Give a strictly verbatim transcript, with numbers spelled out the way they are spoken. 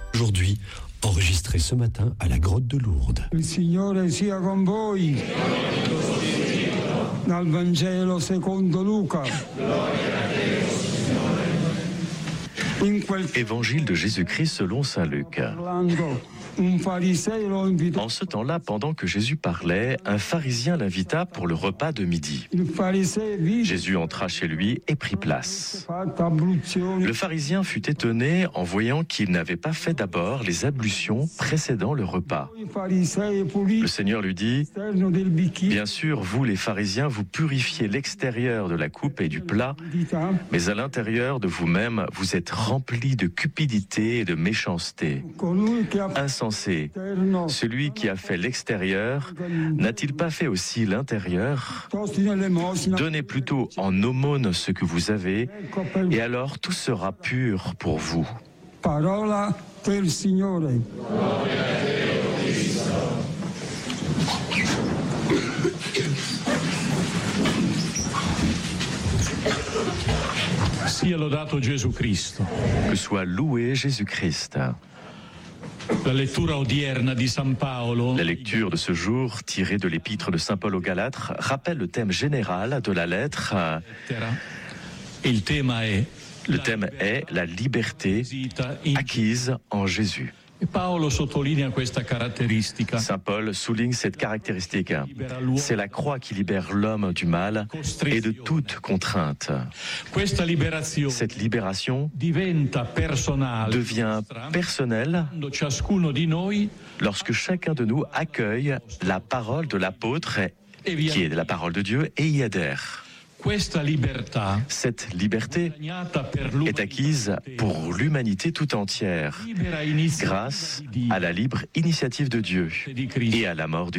Aujourd'hui, enregistré ce matin à la grotte de Lourdes. Il Signore sia con voi. Dal Vangelo secondo Luca. Évangile de Jésus-Christ selon saint Luc. En ce temps-là, pendant que Jésus parlait, un pharisien l'invita pour le repas de midi. Jésus entra chez lui et prit place. Le pharisien fut étonné en voyant qu'il n'avait pas fait d'abord les ablutions précédant le repas. Le Seigneur lui dit : « Bien sûr, vous les pharisiens, vous purifiez l'extérieur de la coupe et du plat, mais à l'intérieur de vous-même, vous êtes remplis de cupidité et de méchanceté. Insensé, celui qui a fait l'extérieur, n'a-t-il pas fait aussi l'intérieur ? Donnez plutôt en aumône ce que vous avez, et alors tout sera pur pour vous. » Parola del Signore. Sia lodato Gesù Cristo. Que soit loué Jésus-Christ. La lectura odierna di San Paolo. La lecture de ce jour, tirée de l'épître de saint Paul aux Galates, rappelle le thème général de la lettre. Il tema è Le thème est la liberté acquise en Jésus. Paolo sottolinea questa caratteristica. Saint Paul souligne cette caractéristique. C'est la croix qui libère l'homme du mal et de toute contrainte. Cette libération devient personnelle lorsque chacun de nous accueille la parole de l'apôtre, qui est la parole de Dieu, et y adhère. Cette liberté est acquise pour l'humanité tout entière grâce à la libre initiative de Dieu et à la mort du